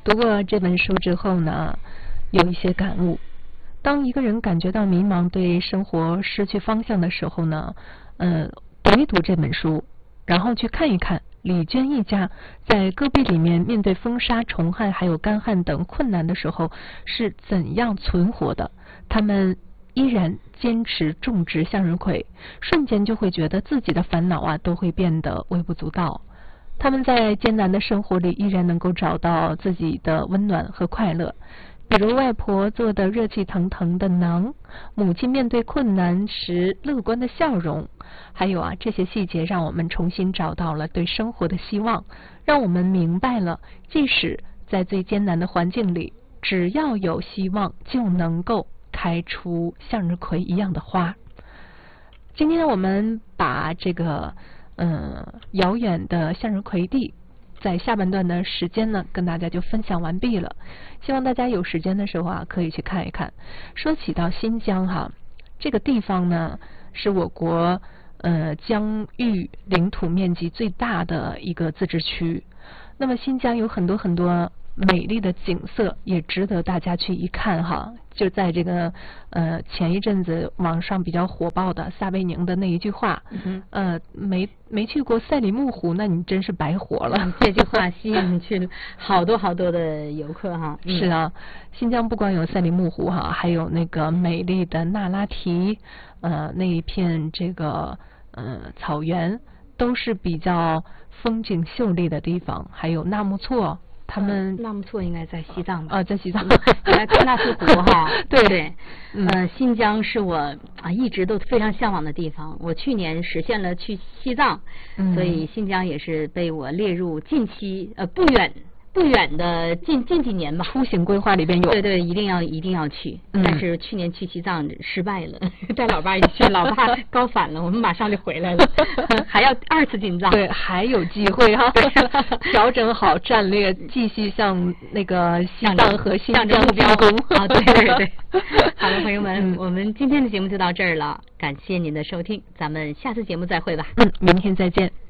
读过这本书之后呢，有一些感悟。当一个人感觉到迷茫，对生活失去方向的时候呢，读一读这本书，然后去看一看李娟一家在戈壁里面面对风沙、虫害还有干旱等困难的时候是怎样存活的。他们依然坚持种植向日葵，瞬间就会觉得自己的烦恼啊都会变得微不足道。他们在艰难的生活里依然能够找到自己的温暖和快乐，比如外婆做的热气腾腾的馕，母亲面对困难时乐观的笑容，还有这些细节让我们重新找到了对生活的希望，让我们明白了即使在最艰难的环境里，只要有希望就能够开出向日葵一样的花。今天我们把这个遥远的向日葵地在下半段的时间呢跟大家就分享完毕了，希望大家有时间的时候可以去看一看。说起到新疆这个地方呢是我国疆域领土面积最大的一个自治区，那么新疆有很多很多美丽的景色，也值得大家去一看就在这个前一阵子网上比较火爆的撒贝宁的那一句话，没去过赛里木湖，那你真是白活了。 这句话吸引去好多好多的游客是啊，新疆不光有赛里木湖还有那个美丽的那拉提，那一片这个草原都是比较风景秀丽的地方，还有纳木错。他们纳木错应该在西藏吧？ 在西藏， 来喀纳斯湖对， 新疆是我一直都非常向往的地方。我去年实现了去西藏，所以新疆也是被我列入近期不远的近几年吧出行规划里边有。 对，一定要去。但是去年去西藏失败了，带老爸一起去，老爸高反了，我们马上就回来了，还要2次进藏。 对，还有机会调整好战略，继续向那个西藏和新疆目标攻。 对。好了，朋友们，我们今天的节目就到这儿了，感谢您的收听，咱们下次节目再会吧。 明天再见。